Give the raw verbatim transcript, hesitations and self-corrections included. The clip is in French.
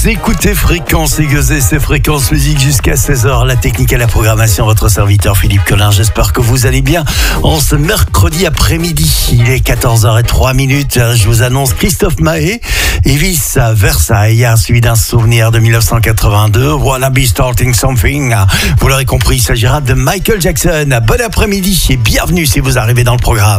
Vous écoutez Fréquence Aiguisée, c'est Fréquence Musique jusqu'à seize heures. La technique et la programmation, votre serviteur Philippe Collin. J'espère que vous allez bien en ce mercredi après-midi. Il est quatorze heures zéro trois minutes. Je vous annonce Christophe Maé, Elvis à Versailles, suivi d'un souvenir de dix-neuf cent quatre-vingt-deux. Wanna be starting something. Vous l'aurez compris, il s'agira de Michael Jackson. Bon après-midi et bienvenue si vous arrivez dans le programme.